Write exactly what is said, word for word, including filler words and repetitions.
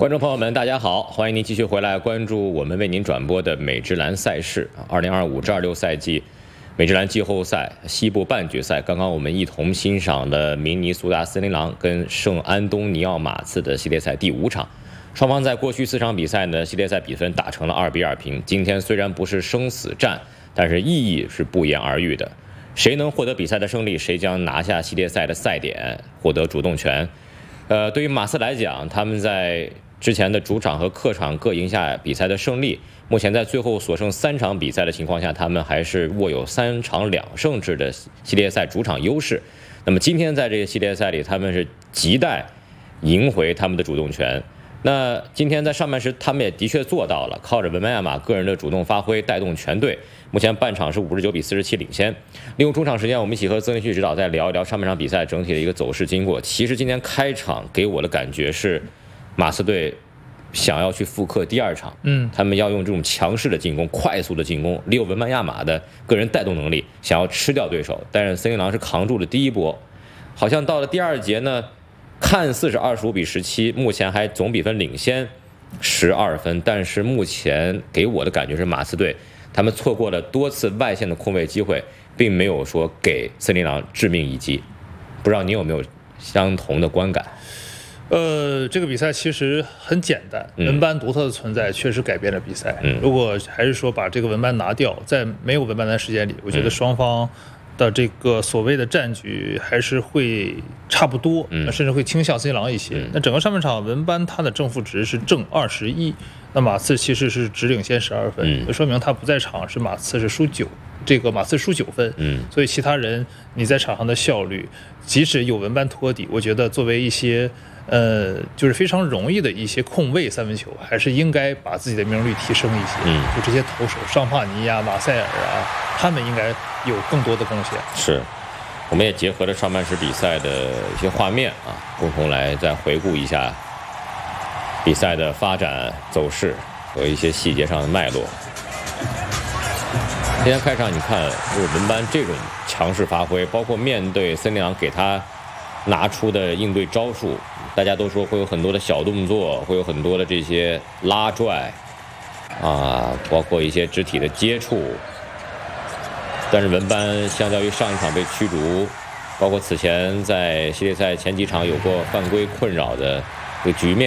观众朋友们，大家好，欢迎您继续回来关注我们为您转播的美职篮赛事。二零二五至二六赛季美职篮季后赛西部半决赛，刚刚我们一同欣赏了明尼苏达森林狼跟圣安东尼奥马刺的系列赛第五场。双方在过去四场比赛呢，系列赛比分打成了二比二平。今天虽然不是生死战，但是意义是不言而喻的。谁能获得比赛的胜利，谁将拿下系列赛的赛点，获得主动权。呃，对于马刺来讲，他们在之前的主场和客场各赢下比赛的胜利，目前在最后所剩三场比赛的情况下，他们还是握有三场两胜制的系列赛主场优势。那么今天在这个系列赛里，他们是亟待赢回他们的主动权。那今天在上半时，他们也的确做到了，靠着文班亚马个人的主动发挥带动全队。目前半场是五十九比四十七领先。利用中场时间，我们一起和曾立旭指导再聊一聊上半场比赛整体的一个走势经过。其实今天开场给我的感觉是，马刺队想要去复刻第二场，嗯，他们要用这种强势的进攻、快速的进攻，利用文班亚马的个人带动能力，想要吃掉对手。但是森林狼是扛住了第一波，好像到了第二节呢，看似是二十五比十七，目前还总比分领先十二分，但是目前给我的感觉是马刺队他们错过了多次外线的空位机会，并没有说给森林狼致命一击。不知道你有没有相同的观感？ 呃，这个比赛其实很简单，文班独特的存在确实改变了比赛。嗯、如果还是说把这个文班拿掉，在没有文班的时间里，我觉得双方的这个所谓的战局还是会差不多，嗯、甚至会倾向森林狼一些。嗯、那整个上半场，文班他的正负值是正二十一，那马刺其实是只领先十二分，嗯、说明他不在场，是马刺是输九。这个马刺输九分，嗯，所以其他人你在场上的效率，即使有文班托底，我觉得作为一些呃，就是非常容易的一些空位三分球，还是应该把自己的命中率提升一些。嗯，就这些投手，尚帕尼呀、马塞尔啊，他们应该有更多的贡献。 是，我们也结合了上半时比赛的一些画面啊，共同来再回顾一下比赛的发展走势和一些细节上的脉络。今天开场，你看就是文班这种强势发挥，包括面对森林狼给他拿出的应对招数，大家都说会有很多的小动作，会有很多的这些拉拽啊，包括一些肢体的接触。但是文班相较于上一场被驱逐，包括此前在系列赛前几场有过犯规困扰的这个局面。